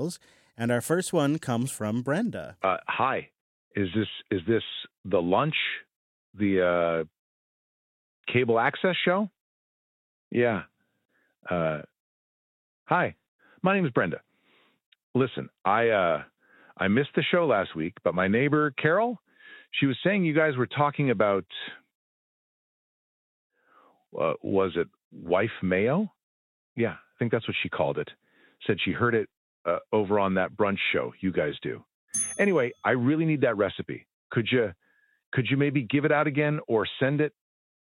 calls. And our first one comes from Brenda. Hi. Is this the lunch, the cable access show? Yeah. Hi. My name is Brenda. Listen, I missed the show last week, but my neighbor Carol, she was saying you guys were talking about was it wife mayo? Yeah, I think that's what she called it. Said she heard it over on that brunch show you guys do. Anyway, I really need that recipe. Could you maybe give it out again or send it?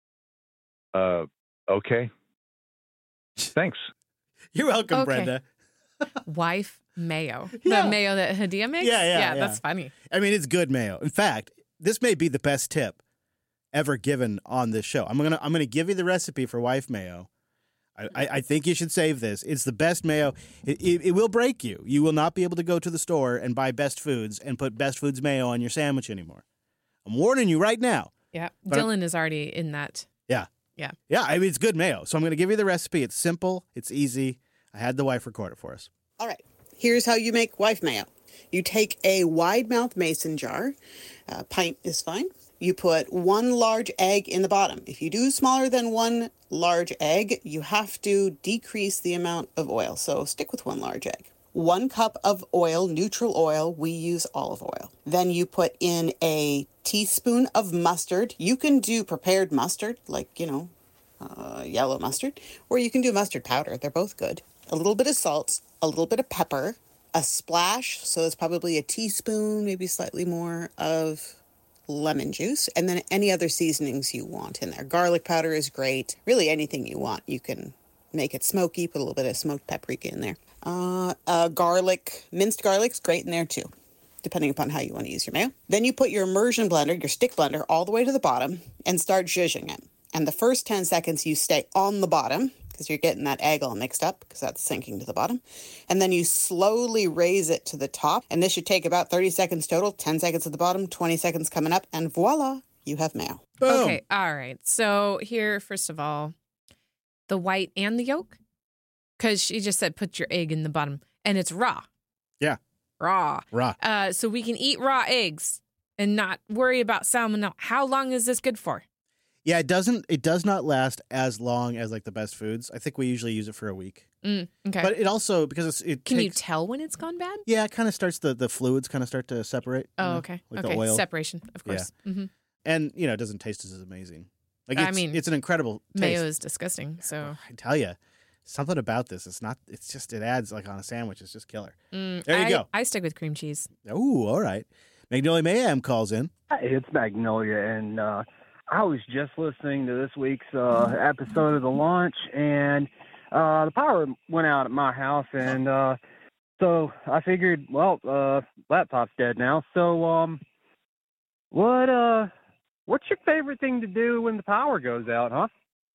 Okay. Thanks. You're welcome, Okay. Brenda. Wife mayo. Yeah. The mayo that Hadia makes? Yeah. That's funny. I mean, it's good mayo. In fact, this may be the best tip ever given on this show. I'm gonna give you the recipe for wife mayo. I think you should save this. It's the best mayo. It will break you. You will not be able to go to the store and buy Best Foods and put Best Foods mayo on your sandwich anymore. I'm warning you right now. Yeah. But Dylan is already in that. Yeah. Yeah. Yeah, I mean, it's good mayo. So I'm going to give you the recipe. It's simple. It's easy. I had the wife record it for us. All right, here's how you make wife mayo. You take a wide-mouth mason jar. A pint is fine. You put 1 large egg in the bottom. If you do smaller than 1 large egg, you have to decrease the amount of oil. So stick with 1 large egg. 1 cup of oil, neutral oil. We use olive oil. Then you put in a teaspoon of mustard. You can do prepared mustard, like, yellow mustard, or you can do mustard powder. They're both good. A little bit of salt, a little bit of pepper, a splash, so it's probably a teaspoon, maybe slightly more, of lemon juice, and then any other seasonings you want in there. Garlic powder is great. Really anything you want. You can make it smoky, put a little bit of smoked paprika in there. Minced garlic's great in there too, depending upon how you want to use your mayo. Then you put your immersion blender, your stick blender, all the way to the bottom and start zhuzhing it. And the first 10 seconds you stay on the bottom because you're getting that egg all mixed up because that's sinking to the bottom. And then you slowly raise it to the top. And this should take about 30 seconds total, 10 seconds at the bottom, 20 seconds coming up, and voila, you have mayo. Boom. Okay. All right. So here, first of all, the white and the yolk, because she just said put your egg in the bottom and it's raw. Yeah. Raw. Raw. So we can eat raw eggs and not worry about salmonella. How long is this good for? Yeah, it does not last as long as like the Best Foods. I think we usually use it for a week. Okay. But it also, because Can you tell when it's gone bad? Yeah, it kind of starts, the fluids kind of start to separate. Oh, okay. Like okay. the oil. Separation, of course. Yeah. Mm-hmm. And, it doesn't taste as amazing. Like, I mean, it's an incredible taste. Mayo is disgusting, so. I tell you, something about this. It adds like on a sandwich. It's just killer. There you go. I stick with cream cheese. Ooh, all right. Magnolia Mayhem calls in. Hi, it's Magnolia, and I was just listening to this week's episode of The Launch, and the power went out at my house, and so I figured, laptop's dead now. So, what's your favorite thing to do when the power goes out, huh?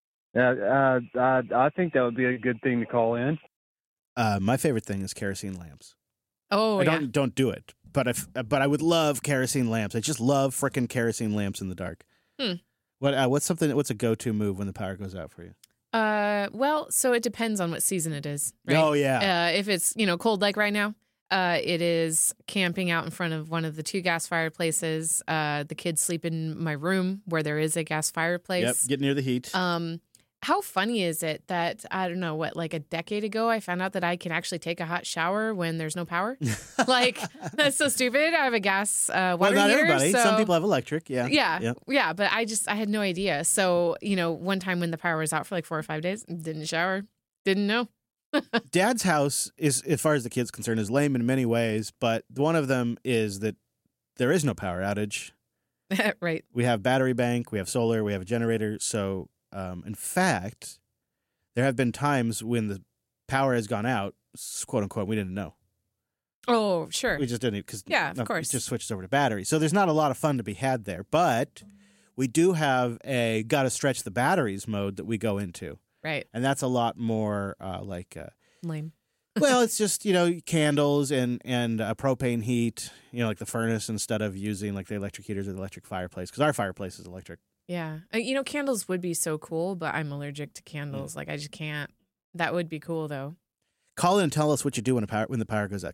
I think that would be a good thing to call in. My favorite thing is kerosene lamps. Oh, I don't do it, but I would love kerosene lamps. I just love frickin' kerosene lamps in the dark. What's a go-to move when the power goes out for you? Well, so it depends on what season it is. Right? Oh yeah. If it's cold like right now, it is camping out in front of one of the 2 gas fireplaces. The kids sleep in my room where there is a gas fireplace. Yep. Get near the heat. How funny is it that, I don't know, like a decade ago, I found out that I can actually take a hot shower when there's no power? Like, that's so stupid. I have a gas water well, not heater. everybody. So... Some people have electric. Yeah. Yeah. But I had no idea. So, one time when the power was out for like 4 or 5 days, didn't shower, didn't know. Dad's house is, as far as the kid's concerned, is lame in many ways, but one of them is that there is no power outage. Right. We have battery bank, we have solar, we have a generator. So, in fact, there have been times when the power has gone out, quote unquote, we didn't know. Oh, sure. We just didn't, because of course. It just switches over to battery. So there's not a lot of fun to be had there, but we do have a gotta stretch the batteries mode that we go into. Right. And that's a lot more lame. Well, it's just, candles and propane heat, like the furnace instead of using like the electric heaters or the electric fireplace, because our fireplace is electric. Yeah. Candles would be so cool, but I'm allergic to candles. Like, I just can't. That would be cool, though. Call in and tell us what you do when the power goes out.